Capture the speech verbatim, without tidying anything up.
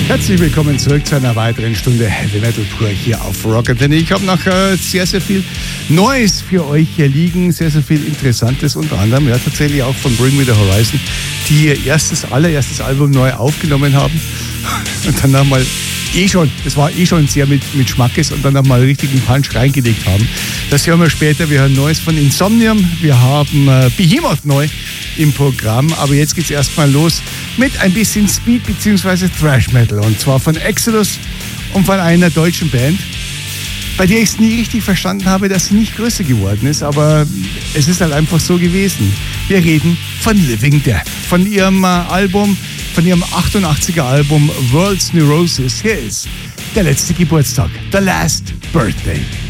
Herzlich willkommen zurück zu einer weiteren Stunde Heavy Metal Tour hier auf Rock Antenne. Ich habe noch äh, sehr, sehr viel Neues für euch hier liegen, sehr, sehr viel Interessantes, unter anderem ja tatsächlich auch von Bring Me The Horizon, die ihr erstes, allererstes Album neu aufgenommen haben und dann nochmal eh schon, das war eh schon sehr mit, mit Schmackes und dann nochmal richtigen Punch reingelegt haben. Das hören wir später. Wir hören Neues von Insomnium, wir haben äh, Behemoth neu im Programm, aber jetzt geht's erstmal los mit ein bisschen Speed bzw. Thrash Metal und zwar von Exodus und von einer deutschen Band, bei der ich es nie richtig verstanden habe, dass sie nicht größer geworden ist, aber es ist halt einfach so gewesen. Wir reden von Living Death, von ihrem äh, Album, von ihrem achtundachtziger Album World's Neurosis. Hier ist der letzte Geburtstag, The Last Birthday.